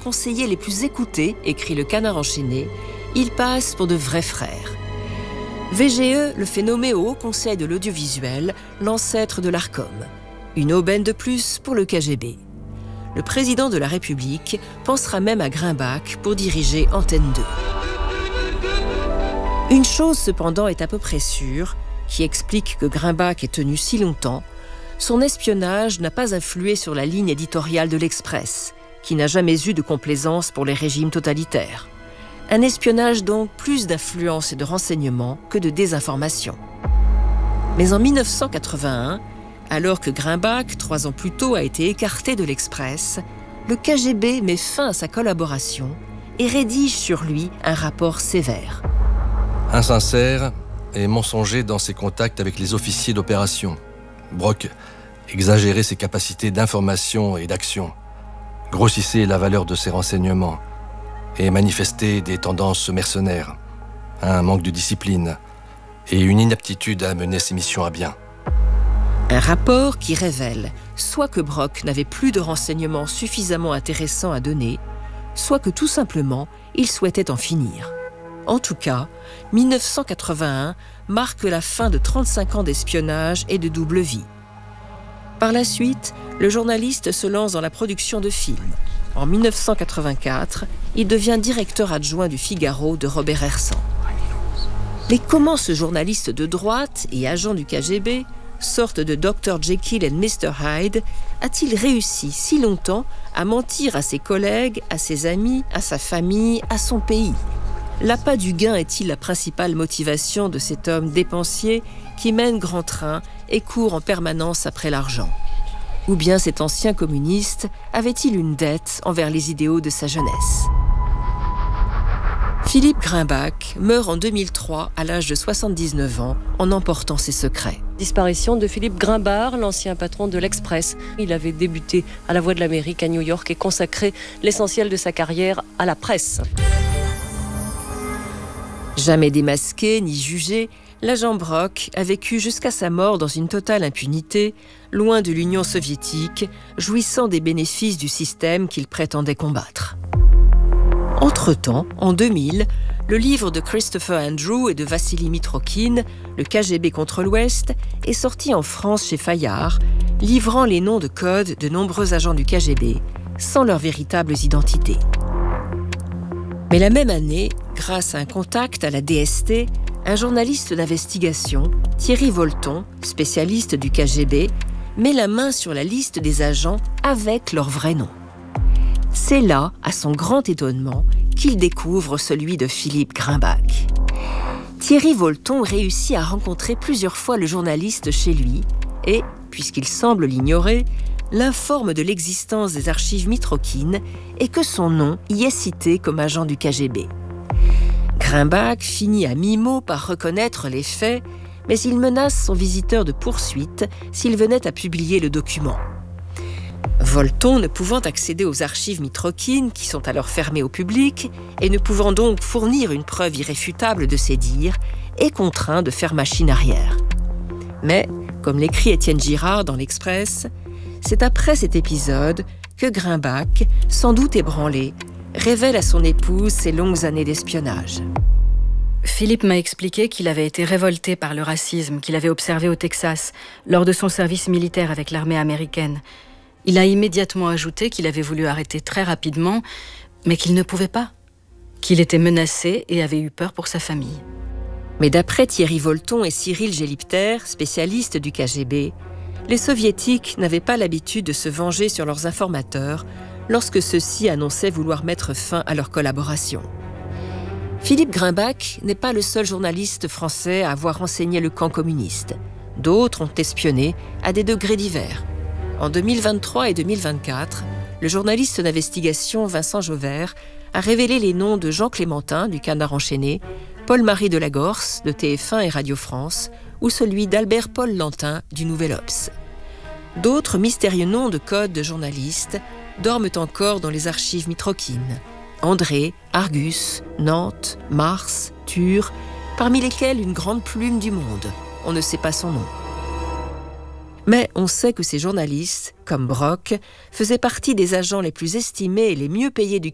conseillers les plus écoutés, écrit le Canard enchaîné, ils passent pour de vrais frères. VGE le fait nommer au Haut Conseil de l'audiovisuel, l'ancêtre de l'Arcom. Une aubaine de plus pour le KGB. Le président de la République pensera même à Grimbach pour diriger Antenne 2. Une chose cependant est à peu près sûre, qui explique que Grimbach ait tenu si longtemps, son espionnage n'a pas influé sur la ligne éditoriale de l'Express, qui n'a jamais eu de complaisance pour les régimes totalitaires. Un espionnage donc plus d'influence et de renseignement que de désinformation. Mais en 1981, alors que Grimbach, 3 ans plus tôt, a été écarté de l'Express, le KGB met fin à sa collaboration et rédige sur lui un rapport sévère. Insincère et mensonger dans ses contacts avec les officiers d'opération. Brock exagérait ses capacités d'information et d'action, grossissait la valeur de ses renseignements et manifestait des tendances mercenaires, un manque de discipline et une inaptitude à mener ses missions à bien. Un rapport qui révèle soit que Brock n'avait plus de renseignements suffisamment intéressants à donner, soit que tout simplement, il souhaitait en finir. En tout cas, 1981 marque la fin de 35 ans d'espionnage et de double vie. Par la suite, le journaliste se lance dans la production de films. En 1984, il devient directeur adjoint du Figaro de Robert Hersan. Mais comment ce journaliste de droite et agent du KGB, sorte de Dr Jekyll et Mr Hyde, a-t-il réussi si longtemps à mentir à ses collègues, à ses amis, à sa famille, à son pays ? L'appât du gain est-il la principale motivation de cet homme dépensier qui mène grand train et court en permanence après l'argent ? Ou bien cet ancien communiste avait-il une dette envers les idéaux de sa jeunesse ? Philippe Grimbach meurt en 2003 à l'âge de 79 ans en emportant ses secrets. Disparition de Philippe Grimbach, l'ancien patron de l'Express. Il avait débuté à la Voix de l'Amérique à New York et consacré l'essentiel de sa carrière à la presse. Jamais démasqué ni jugé, l'agent Brock a vécu jusqu'à sa mort dans une totale impunité, loin de l'Union soviétique, jouissant des bénéfices du système qu'il prétendait combattre. Entre-temps, en 2000, le livre de Christopher Andrew et de Vassili Mitrokhin, Le KGB contre l'Ouest, est sorti en France chez Fayard, livrant les noms de code de nombreux agents du KGB, sans leurs véritables identités. Mais la même année, grâce à un contact à la DST, un journaliste d'investigation, Thierry Volton, spécialiste du KGB, met la main sur la liste des agents avec leur vrai nom. C'est là, à son grand étonnement, qu'il découvre celui de Philippe Grimbach. Thierry Volton réussit à rencontrer plusieurs fois le journaliste chez lui et, puisqu'il semble l'ignorer, l'informe de l'existence des archives Mitrokhin et que son nom y est cité comme agent du KGB. Grimbach finit à mi-mot par reconnaître les faits, mais il menace son visiteur de poursuite s'il venait à publier le document. Volton, ne pouvant accéder aux archives Mitrokhin, qui sont alors fermées au public, et ne pouvant donc fournir une preuve irréfutable de ses dires, est contraint de faire machine arrière. Mais, comme l'écrit Étienne Girard dans l'Express, c'est après cet épisode que Grimbach, sans doute ébranlé, révèle à son épouse ses longues années d'espionnage. Philippe m'a expliqué qu'il avait été révolté par le racisme qu'il avait observé au Texas lors de son service militaire avec l'armée américaine. Il a immédiatement ajouté qu'il avait voulu arrêter très rapidement, mais qu'il ne pouvait pas, qu'il était menacé et avait eu peur pour sa famille. Mais d'après Thierry Volton et Cyril Gélipter, spécialistes du KGB, les soviétiques n'avaient pas l'habitude de se venger sur leurs informateurs lorsque ceux-ci annonçaient vouloir mettre fin à leur collaboration. Philippe Grimbach n'est pas le seul journaliste français à avoir renseigné le camp communiste. D'autres ont espionné à des degrés divers. En 2023 et 2024, le journaliste d'investigation Vincent Jauvert a révélé les noms de Jean Clémentin du Canard enchaîné, Paul-Marie Delagorce de TF1 et Radio France ou celui d'Albert Paul Lantin du Nouvel Obs. D'autres mystérieux noms de codes de journalistes dorment encore dans les archives Mitrokhin. André, Argus, Nantes, Mars, Tur, parmi lesquels une grande plume du monde. On ne sait pas son nom. Mais on sait que ces journalistes, comme Brock, faisaient partie des agents les plus estimés et les mieux payés du